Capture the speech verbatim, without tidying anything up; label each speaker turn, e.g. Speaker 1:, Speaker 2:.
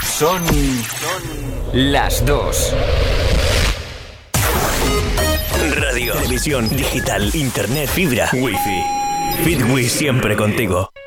Speaker 1: Son las dos.
Speaker 2: Radio, televisión, digital, internet, fibra, wifi. Fitwi siempre contigo.